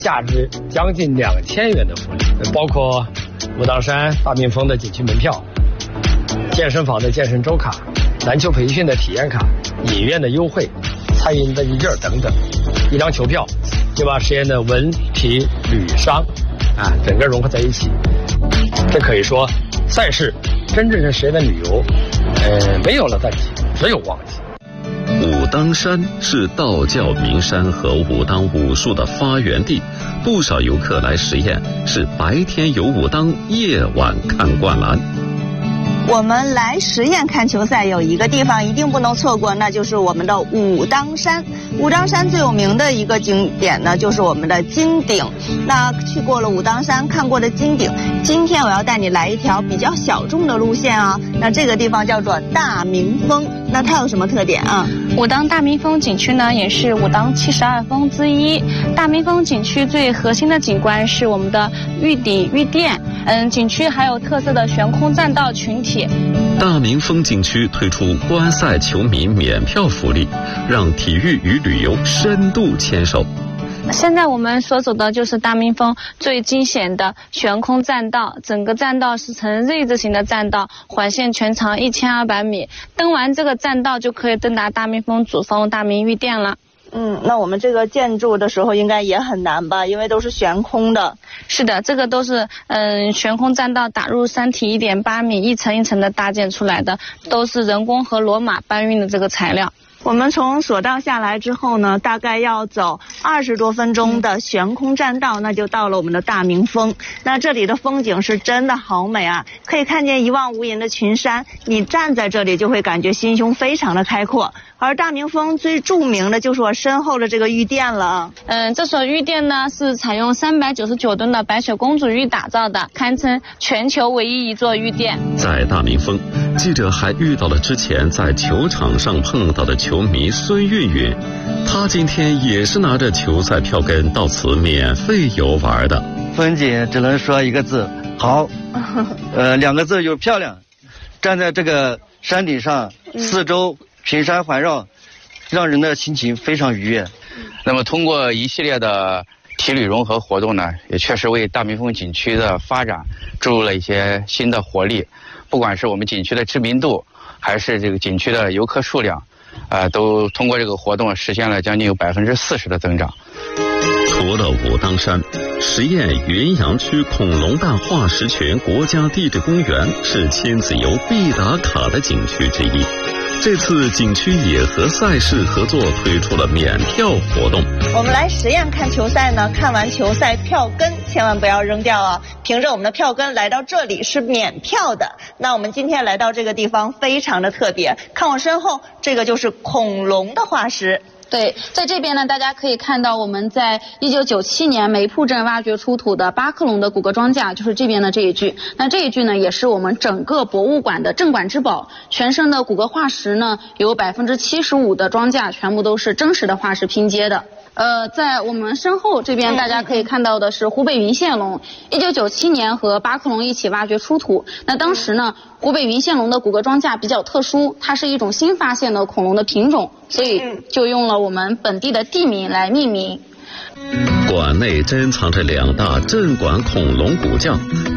价值将近2000元的福利，包括武当山大明峰的景区门票、健身房的健身周卡、篮球培训的体验卡、影院的优惠、餐饮的礼券等等。一张球票就把实验的文体旅商整个融合在一起。这可以说赛事真正是实验的旅游，没有了淡季，只有旺季。 武当山是道教名山和武当武术的发源地，不少游客来实验是白天游武当，夜晚看灌篮。 我们来实验看球赛有一个地方一定不能错过，那就是我们的武当山。武当山最有名的一个景点呢，就是我们的金顶。那去过了武当山，看过了金顶，今天我要带你来一条比较小众的路线啊。那这个地方叫做大明峰，那它有什么特点啊？ 武当大明峰景区呢，也是武当72峰之一。大明峰景区最核心的景观是我们的玉顶玉殿，景区还有特色的悬空栈道群体。 大明峰景区推出观赛球迷免票福利，让体育与旅游深度牵手。 现在我们所走的就是大明峰最惊险的悬空栈道，整个栈道是呈 Z 字形的栈道，环线全长1200米。登完这个栈道就可以登达大明峰主峰大明玉殿了。 那我们这个建筑的时候应该也很难吧，因为都是悬空的。 是的，这个都是悬空栈道打入山体1.8米，一层一层的搭建出来的，都是人工和骡马搬运的这个材料。 我们从索道下来之后呢，大概要走20多分钟的悬空栈道，那就到了我们的大明峰。那这里的风景是真的好美啊，可以看见一望无垠的群山，你站在这里就会感觉心胸非常的开阔。而大明峰最著名的就是我身后的这个玉殿了。 这所玉殿呢是采用399吨的白雪公主玉打造的，堪称全球唯一一座玉殿。 在大明峰，记者还遇到了之前在球场上碰到的球迷孙韵韵，她今天也是拿着球赛票根到此免费游玩的。 风景只能说一个字，好。2个字就是漂亮。站在这个山顶上，四周群山环绕，让人的心情非常愉悦。 那么通过一系列的体旅融合活动呢，也确实为大明峰景区的发展注入了一些新的活力。不管是我们景区的知名度，还是这个景区的游客数量，都通过这个活动实现了将近有40%的增长。 除了武当山，实验云阳区恐龙蛋化石群国家地质公园是亲子游必打卡的景区之一。这次景区也和赛事合作推出了免票活动。 我们来实验看球赛呢，看完球赛票根千万不要扔掉啊！凭着我们的票根来到这里是免票的。那我们今天来到这个地方非常的特别，看我身后，这个就是恐龙的化石。 对，在这边呢，大家可以看到我们在1997年梅铺镇挖掘出土的巴克龙的骨骼装架，就是这边的这一具。那这一具呢，也是我们整个博物馆的镇馆之宝。全身的骨骼化石呢，有75%的装架全部都是真实的化石拼接的。在我们身后这边，大家可以看到的是湖北云线龙，1997年和巴克龙一起挖掘出土。那当时呢，湖北云线龙的骨骼装架比较特殊，它是一种新发现的恐龙的品种，所以就用了我们本地的地名来命名。 馆内珍藏着2大镇馆恐龙骨架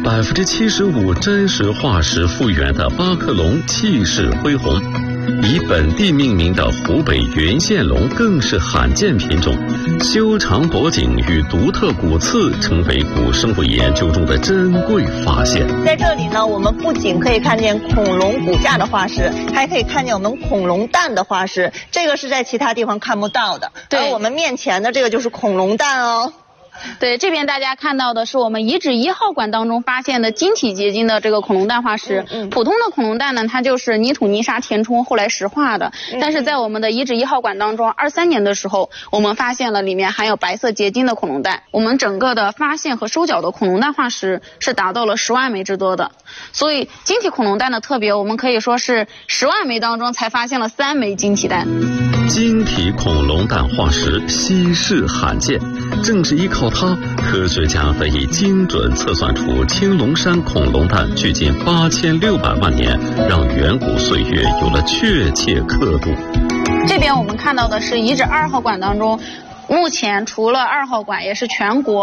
，75%真实化石复原的巴克龙气势恢宏。以本地命名的湖北云线龙更是罕见品种，修长脖颈与独特骨刺成为古生物研究中的珍贵发现。 在这里呢，我们不仅可以看见恐龙骨架的化石，还可以看见我们恐龙蛋的化石，这个是在其他地方看不到的。 对， 而我们面前的这个就是恐龙蛋哦。 对，这边大家看到的是我们遗址1号馆当中发现的晶体结晶的这个恐龙蛋化石。普通的恐龙蛋呢，它就是泥土泥沙填充后来石化的。但是在我们的遗址1号馆当中，23年的时候，我们发现了里面含有白色结晶的恐龙蛋。我们整个的发现和收缴的恐龙蛋化石是达到了10万枚之多的。所以晶体恐龙蛋的特别，我们可以说是10万枚当中才发现了3枚晶体蛋。 晶体恐龙蛋化石稀世罕见，正是依靠它，科学家得以精准测算出青龙山恐龙蛋距今8600万年，让远古岁月有了确切刻度。 这边我们看到的是遗址2号馆当中，目前除了2号馆，也是全国